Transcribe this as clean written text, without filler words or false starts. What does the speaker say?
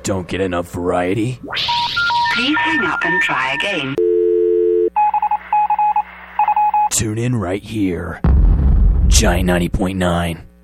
Don't get enough variety? Please hang up and try again. Tune in right here. Giant 90.9.